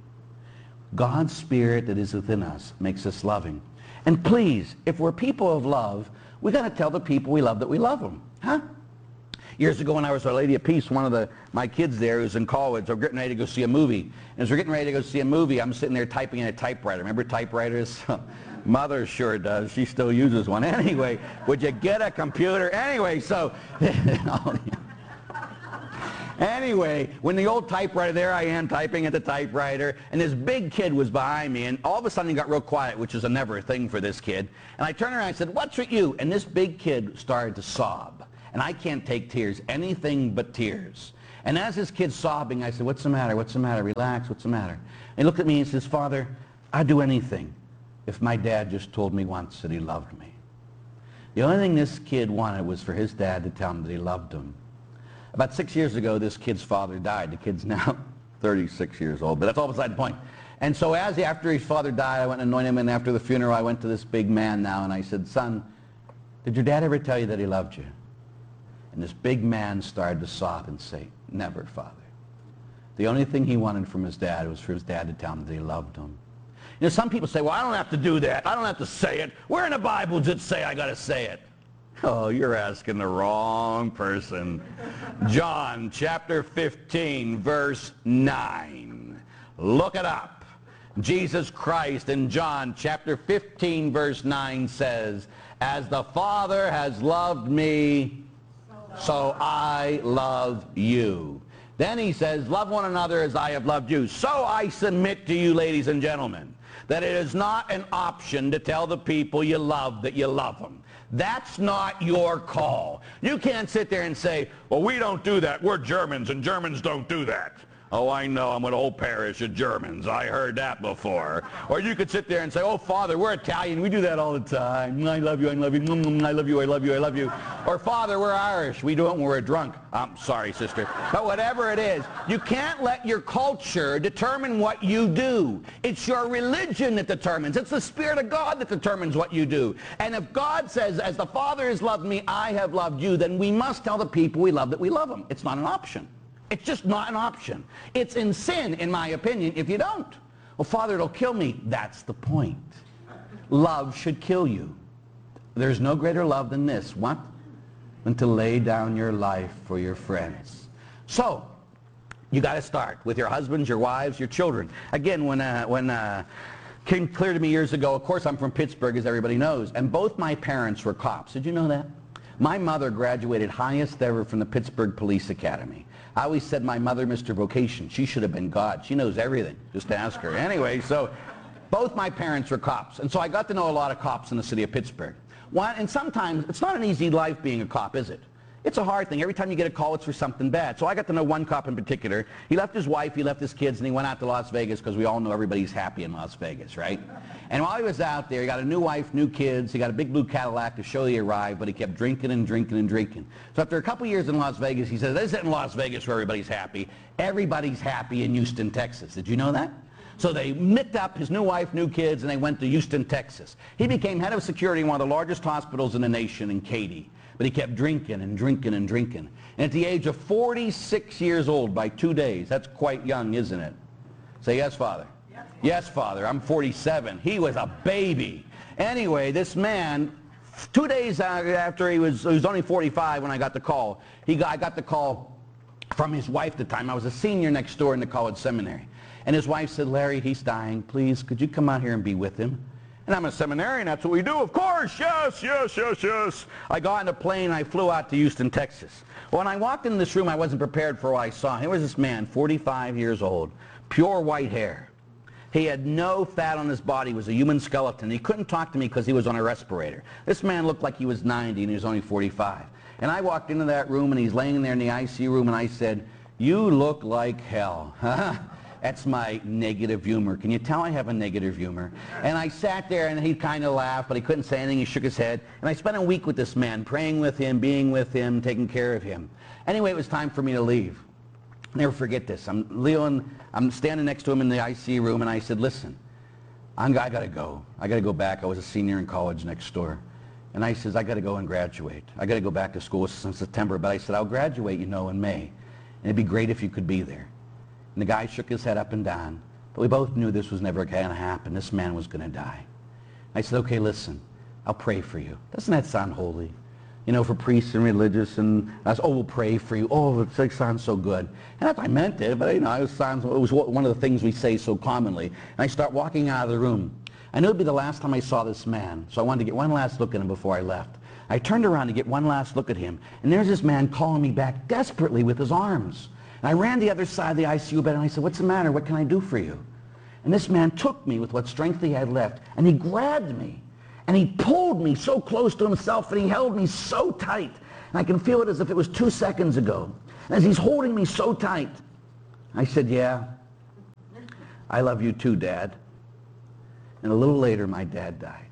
God's Spirit that is within us makes us loving. And please, if we're people of love, we got to tell the people we love that we love them. Huh? Years ago when I was a Lady of Peace, one of the, my kids there who's in college, they're getting ready to go see a movie. And as we're getting ready to go see a movie, I'm sitting there typing in a typewriter. Remember typewriters? Mother sure does. She still uses one. Anyway, would you get a computer? Anyway, so... Anyway, when the old typewriter, there I am typing at the typewriter, and this big kid was behind me, and all of a sudden he got real quiet, which is a never a thing for this kid. And I turned around and I said, "What's with you?" And this big kid started to sob. And I can't take tears, anything but tears. And as this kid's sobbing, I said, "What's the matter? What's the matter? Relax, what's the matter?" And he looked at me and says, "Father, I'd do anything if my dad just told me once that he loved me." The only thing this kid wanted was for his dad to tell him that he loved him. About six years ago, this kid's father died. The kid's now thirty-six years old, but that's all beside the point. And so as he, after his father died, I went and anointed him, and after the funeral, I went to this big man now, and I said, "Son, did your dad ever tell you that he loved you?" And this big man started to sob and say, "Never, Father." The only thing he wanted from his dad was for his dad to tell him that he loved him. You know, some people say, "Well, I don't have to do that. I don't have to say it. Where in the Bible does it say I got to say it?" Oh, you're asking the wrong person. John chapter fifteen, verse nine. Look it up. Jesus Christ in John chapter fifteen, verse nine says, "As the Father has loved me, so I love you." Then he says, "Love one another as I have loved you." So I submit to you, ladies and gentlemen, that it is not an option to tell the people you love that you love them. That's not your call. You can't sit there and say, "Well, we don't do that. We're Germans, and Germans don't do that." Oh, I know. I'm with a whole parish of Germans. I heard that before. Or you could sit there and say, "Oh, Father, we're Italian. We do that all the time. I love you, I love you, I love you, I love you, I love you." Or, "Father, we're Irish. We do it when we're drunk." I'm sorry, sister. But whatever it is, you can't let your culture determine what you do. It's your religion that determines. It's the Spirit of God that determines what you do. And if God says, "As the Father has loved me, I have loved you," then we must tell the people we love that we love them. It's not an option. It's just not an option. It's in sin, in my opinion, if you don't. "Well, Father, it'll kill me." That's the point. Love should kill you. There's no greater love than this. What? Than to lay down your life for your friends. So, you got to start with your husbands, your wives, your children. Again, when uh, when uh, came clear to me years ago, of course I'm from Pittsburgh, as everybody knows, and both my parents were cops. Did you know that? My mother graduated highest ever from the Pittsburgh Police Academy. I always said my mother, Mister Vocation, she should have been God. She knows everything. Just ask her. Anyway, so both my parents were cops. And so I got to know a lot of cops in the city of Pittsburgh. One, and sometimes it's not an easy life being a cop, is it? It's a hard thing. Every time you get a call, it's for something bad. So I got to know one cop in particular. He left his wife, he left his kids, and he went out to Las Vegas because we all know everybody's happy in Las Vegas, right? And while he was out there, he got a new wife, new kids. He got a big blue Cadillac to show he arrived, but he kept drinking and drinking and drinking. So after a couple years in Las Vegas, he said, "This isn't Las Vegas where everybody's happy. Everybody's happy in Houston, Texas." Did you know that? So they micked up his new wife, new kids, and they went to Houston, Texas. He became head of security in one of the largest hospitals in the nation in Katy. But he kept drinking and drinking and drinking. And at the age of forty-six years old, by two days, that's quite young, isn't it? Say, "Yes, Father." Yes, yes, Father. I'm forty-seven. He was a baby. Anyway, this man, two days after he was, he was only forty-five when I got the call. He got, I got the call from his wife at the time. I was a senior next door in the college seminary. And his wife said, "Larry, he's dying. Please, could you come out here and be with him?" And I'm a seminarian, that's what we do. Of course, yes, yes, yes, yes. I got on a plane, I flew out to Houston, Texas. Well, when I walked in this room, I wasn't prepared for what I saw. Here was this man, forty-five years old, pure white hair. He had no fat on his body, he was a human skeleton. He couldn't talk to me because he was on a respirator. This man looked like he was ninety and he was only forty-five. And I walked into that room and he's laying there in the I C U room and I said, "You look like hell." That's my negative humor. Can you tell I have a negative humor? And I sat there and he kind of laughed, but he couldn't say anything. He shook his head. And I spent a week with this man, praying with him, being with him, taking care of him. Anyway, it was time for me to leave. I'll never forget this. I'm Leon, I'm standing next to him in the I C U room, and I said, "Listen, I'm, I got to go. I got to go back." I was a senior in college next door. And I says, "I got to go and graduate. I got to go back to school since September." But I said, "I'll graduate, you know, in May. And it'd be great if you could be there." And the guy shook his head up and down. But we both knew this was never going to happen. This man was going to die. I said, "Okay, listen, I'll pray for you." Doesn't that sound holy? You know, for priests and religious, and I said, "Oh, we'll pray for you." Oh, it sounds so good. And I meant it, but you know, it was, it was one of the things we say so commonly. And I start walking out of the room. I knew it would be the last time I saw this man, so I wanted to get one last look at him before I left. I turned around to get one last look at him, and there's this man calling me back desperately with his arms. And I ran to the other side of the I C U bed and I said, what's the matter? What can I do for you? And this man took me with what strength he had left, and he grabbed me, and he pulled me so close to himself, and he held me so tight. And I can feel it as if it was two seconds ago. And as he's holding me so tight, I said, yeah, I love you too, Dad. And a little later, my dad died.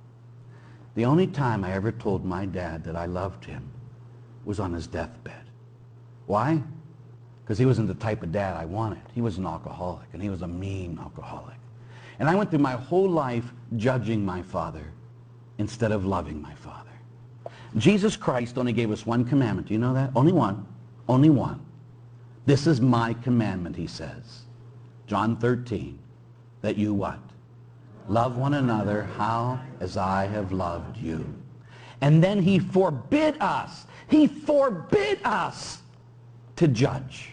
The only time I ever told my dad that I loved him was on his deathbed. Why? Because he wasn't the type of dad I wanted. He was an alcoholic, and he was a mean alcoholic. And I went through my whole life judging my father instead of loving my father. Jesus Christ only gave us one commandment. Do you know that? Only one. Only one. This is my commandment, he says. John thirteen, that you what? Love one another, how? As I have loved you. And then he forbid us. He forbid us to judge.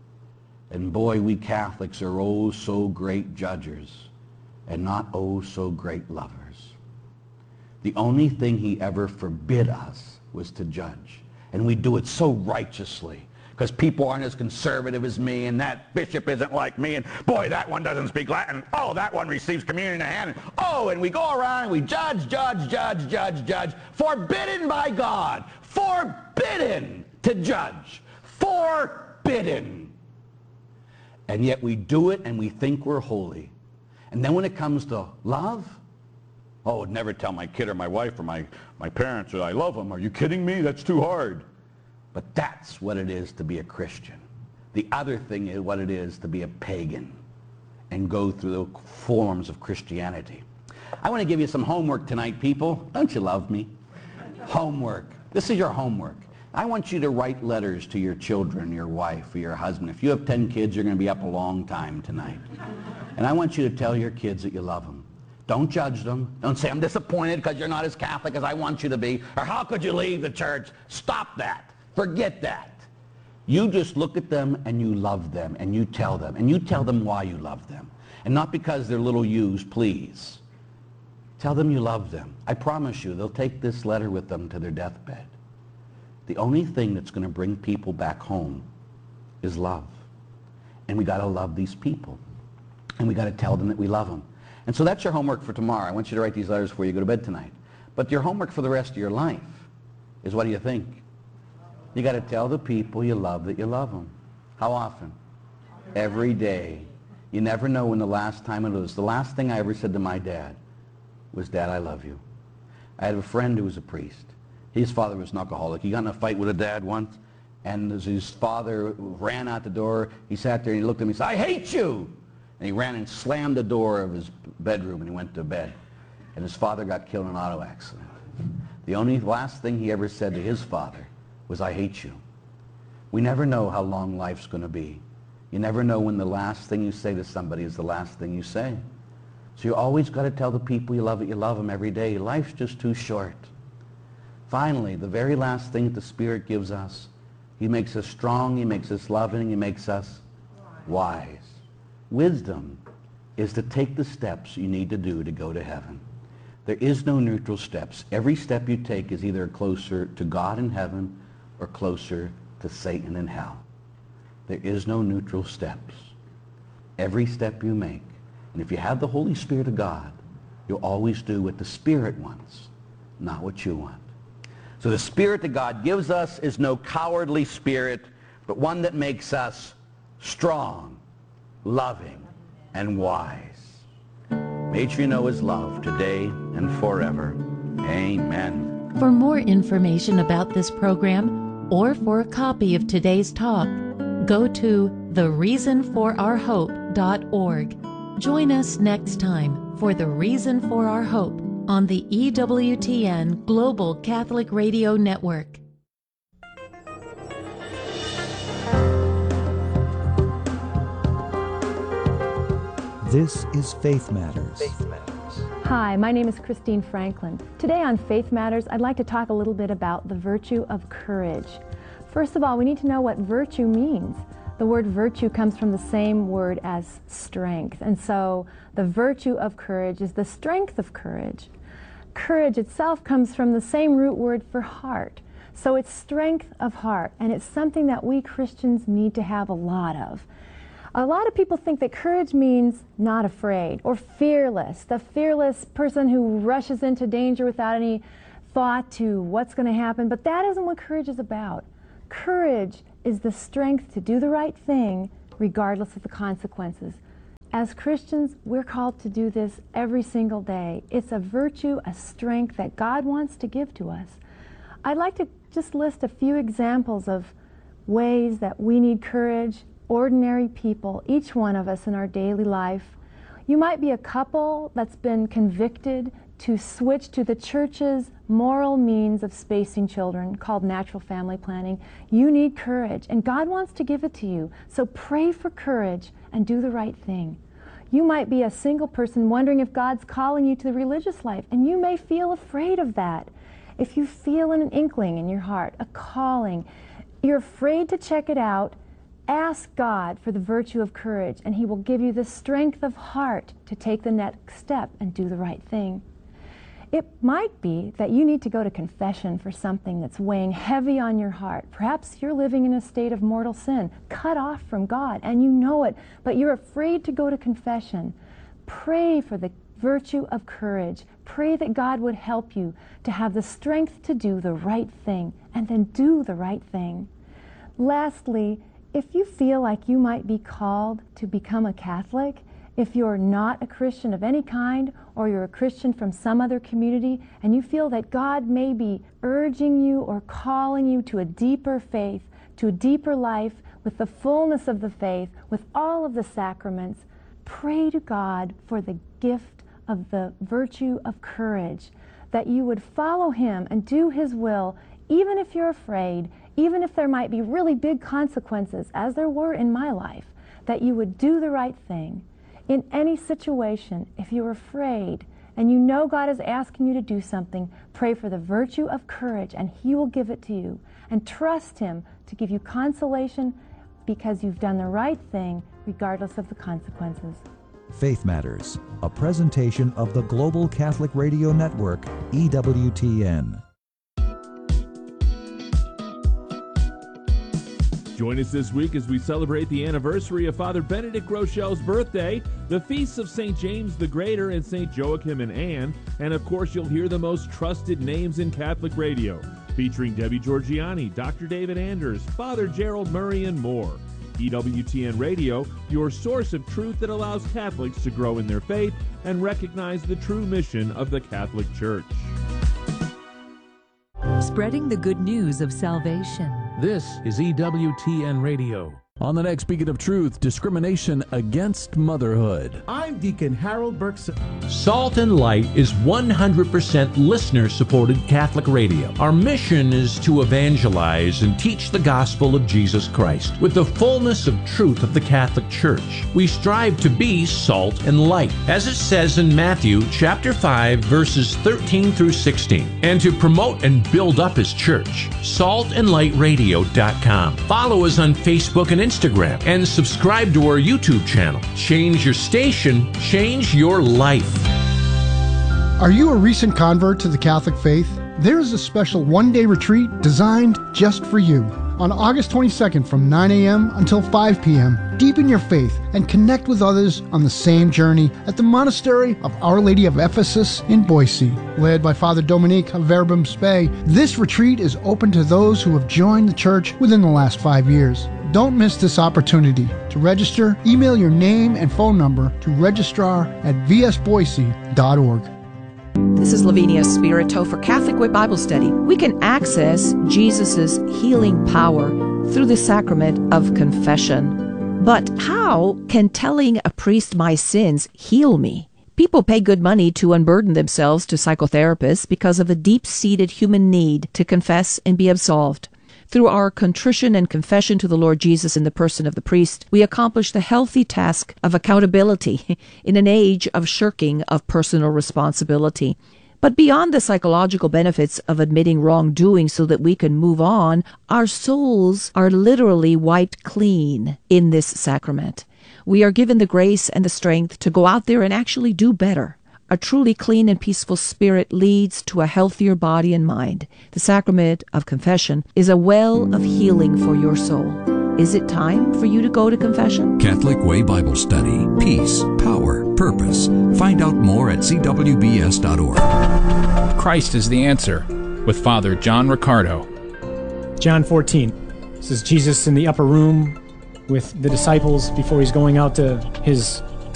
And boy, we Catholics are oh so great judgers and not oh so great lovers. The only thing he ever forbid us was to judge. And we do it so righteously because people aren't as conservative as me, and that bishop isn't like me, and boy, that one doesn't speak Latin. Oh, that one receives communion in a hand. And, oh, and we go around and we judge, judge, judge, judge, judge. Forbidden by God. Forbidden to judge. Forbidden. And yet we do it and we think we're holy. And then when it comes to love, oh, I'd never tell my kid or my wife or my, my parents that I love them. Are you kidding me? That's too hard. But that's what it is to be a Christian. The other thing is what it is to be a pagan and go through the forms of Christianity. I want to give you some homework tonight, people. Don't you love me? Homework. This is your homework. I want you to write letters to your children, your wife, or your husband. If you have ten kids, you're going to be up a long time tonight. And I want you to tell your kids that you love them. Don't judge them. Don't say, I'm disappointed because you're not as Catholic as I want you to be. Or how could you leave the church? Stop that. Forget that. You just look at them and you love them and you tell them. And you tell them why you love them. And not because they're little yous, please. Tell them you love them. I promise you, they'll take this letter with them to their deathbed. The only thing that's going to bring people back home is love. And we got to love these people. And we got to tell them that we love them. And so that's your homework for tomorrow. I want you to write these letters before you go to bed tonight. But your homework for the rest of your life is, what do you think? You got to tell the people you love that you love them. How often? Every day. You never know when the last time it was. The last thing I ever said to my dad was, Dad, I love you. I had a friend who was a priest. His father was an alcoholic. He got in a fight with a dad once, and as his father ran out the door, he sat there and he looked at me and said, I hate you! And he ran and slammed the door of his bedroom and he went to bed. And his father got killed in an auto accident. The only last thing he ever said to his father was, I hate you. We never know how long life's going to be. You never know when the last thing you say to somebody is the last thing you say. So you always got to tell the people you love that you love them every day. Life's just too short. Finally, the very last thing that the Spirit gives us, he makes us strong, he makes us loving, he makes us wise. Wisdom is to take the steps you need to do to go to heaven. There is no neutral steps. Every step you take is either closer to God in heaven or closer to Satan in hell. There is no neutral steps. Every step you make. And if you have the Holy Spirit of God, you'll always do what the Spirit wants, not what you want. So the Spirit that God gives us is no cowardly spirit, but one that makes us strong, loving, and wise. May you know his love today and forever. Amen. For more information about this program, or for a copy of today's talk, go to the reason for our hope dot org. Join us next time for The Reason for Our Hope on the E W T N Global Catholic Radio Network. This is Faith Matters. Faith Matters. Hi, my name is Christine Franklin. Today on Faith Matters, I'd like to talk a little bit about the virtue of courage. First of all, we need to know what virtue means. The word virtue comes from the same word as strength, and so the virtue of courage is the strength of courage. Courage itself comes from the same root word for heart. So it's strength of heart, and it's something that we Christians need to have a lot of. A lot of people think that courage means not afraid or fearless, the fearless person who rushes into danger without any thought to what's going to happen, but that isn't what courage is about. Courage is the strength to do the right thing regardless of the consequences. As Christians, we're called to do this every single day. It's a virtue, a strength that God wants to give to us. I'd like to just list a few examples of ways that we need courage, ordinary people, each one of us in our daily life. You might be a couple that's been convicted to switch to the church's moral means of spacing children called natural family planning. You need courage, and God wants to give it to you. So pray for courage and do the right thing. You might be a single person wondering if God's calling you to the religious life, and you may feel afraid of that. If you feel an inkling in your heart, a calling, you're afraid to check it out, ask God for the virtue of courage, and He will give you the strength of heart to take the next step and do the right thing. It might be that you need to go to confession for something that's weighing heavy on your heart. Perhaps you're living in a state of mortal sin, cut off from God, and you know it, but you're afraid to go to confession. Pray for the virtue of courage. Pray that God would help you to have the strength to do the right thing, and then do the right thing. Lastly, if you feel like you might be called to become a Catholic, if you're not a Christian of any kind, or you're a Christian from some other community, and you feel that God may be urging you or calling you to a deeper faith, to a deeper life, with the fullness of the faith, with all of the sacraments, pray to God for the gift of the virtue of courage, that you would follow Him and do His will, even if you're afraid, even if there might be really big consequences, as there were in my life, that you would do the right thing. In any situation, if you're afraid and you know God is asking you to do something, pray for the virtue of courage, and He will give it to you. And trust Him to give you consolation because you've done the right thing regardless of the consequences. Faith Matters, a presentation of the Global Catholic Radio Network, E W T N. Join us this week as we celebrate the anniversary of Father Benedict Grochel's birthday, the feasts of Saint James the Greater and Saint Joachim and Anne, and of course you'll hear the most trusted names in Catholic radio, featuring Debbie Georgianni, Doctor David Anders, Father Gerald Murray, and more. E W T N Radio, your source of truth that allows Catholics to grow in their faith and recognize the true mission of the Catholic Church. Spreading the good news of salvation. This is E W T N Radio. On the next Beacon of Truth, discrimination against motherhood. I'm Deacon Harold Berkson. Salt and Light is one hundred percent listener-supported Catholic radio. Our mission is to evangelize and teach the gospel of Jesus Christ with the fullness of truth of the Catholic Church. We strive to be salt and light, as it says in Matthew chapter five, verses thirteen through sixteen, and to promote and build up His church. salt and light radio dot com. Follow us on Facebook and Instagram, and subscribe to our YouTube channel. Change your station, change your life. Are you a recent convert to the Catholic faith? There is a special one-day retreat designed just for you. On August twenty-second from nine a.m. until five p.m., deepen your faith and connect with others on the same journey at the Monastery of Our Lady of Ephesus in Boise. Led by Father Dominique of Verbum Spei, this retreat is open to those who have joined the church within the last five years. Don't miss this opportunity. To register, email your name and phone number to registrar at v s boise dot org. This is Lavinia Spirito for Catholic Way Bible Study. We can access Jesus' healing power through the sacrament of confession. But how can telling a priest my sins heal me? People pay good money to unburden themselves to psychotherapists because of a deep-seated human need to confess and be absolved. Through our contrition and confession to the Lord Jesus in the person of the priest, we accomplish the healthy task of accountability in an age of shirking of personal responsibility. But beyond the psychological benefits of admitting wrongdoing so that we can move on, our souls are literally wiped clean in this sacrament. We are given the grace and the strength to go out there and actually do better. A truly clean and peaceful spirit leads to a healthier body and mind. The sacrament of confession is a well of healing for your soul. Is it time for you to go to confession? Catholic Way Bible Study. Peace, power, purpose. Find out more at c w b s dot org. Christ is the answer, with Father John Riccardo. John fourteen. This is Jesus in the upper room with the disciples before he's going out to his